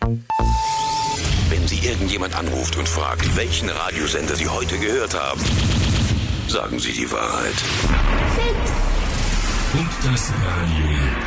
Wenn Sie irgendjemand anruft und fragt, welchen Radiosender Sie heute gehört haben, sagen Sie die Wahrheit. Und das Radio